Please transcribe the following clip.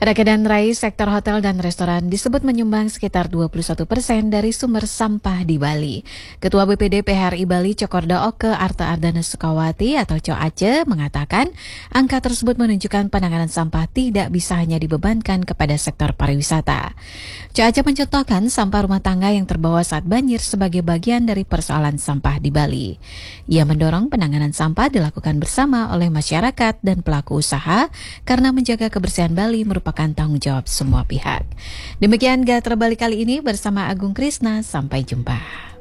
Reke dan Rai, sektor hotel dan restoran disebut menyumbang sekitar 21% dari sumber sampah di Bali. Ketua BPD PHRI Bali Cokorda Oke Arta Ardana Sukawati atau Co Aceh mengatakan angka tersebut menunjukkan penanganan sampah tidak bisa hanya dibebankan kepada sektor pariwisata. Co Aceh mencontohkan sampah rumah tangga yang terbawa saat banjir sebagai bagian dari persoalan sampah di Bali. Ia mendorong penanganan sampah dilakukan bersama oleh masyarakat dan pelaku usaha karena menjaga kebersihan Bali merupakan tanggung jawab semua pihak. Demikian Gatra Bali kali ini bersama Agung Krisna. Sampai jumpa.